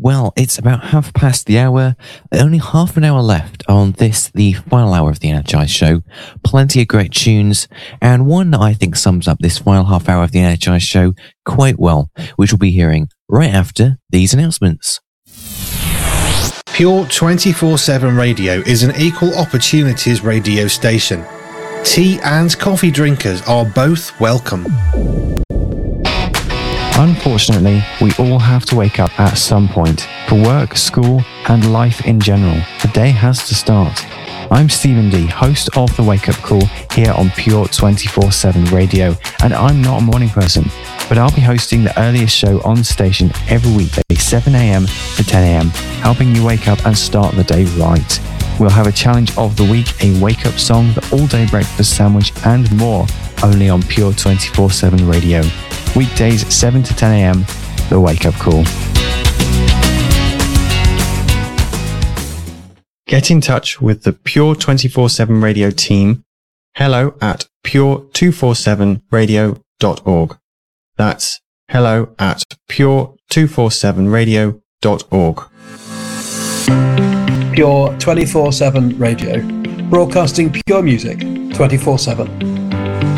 Well, it's about 1/2 past, only half an hour left on this, the final hour of the Energize show. Plenty of great tunes, and one that I think sums up this final half hour of the Energize show quite well, which we'll be hearing right after these announcements. Pure 24/7 Radio is an equal opportunities radio station. Tea and coffee drinkers are both welcome. Unfortunately, we all have to wake up at some point for work, school, and life in general. The day has to start. I'm Stephen D, host of The Wake Up Call here on Pure 24/7 Radio, and I'm not a morning person, but I'll be hosting the earliest show on the station every weekday, 7 a.m. to 10 a.m., helping you wake up and start the day right. We'll have a challenge of the week, a wake-up song, the all-day breakfast sandwich, and more, only on Pure 24/7 Radio. Weekdays 7 to 10 a.m, The Wake Up Call. Get in touch with the Pure 24/7 Radio team. Hello at pure247radio.org. That's hello at pure247radio.org. Pure 24/7 Radio, broadcasting pure music 24/7.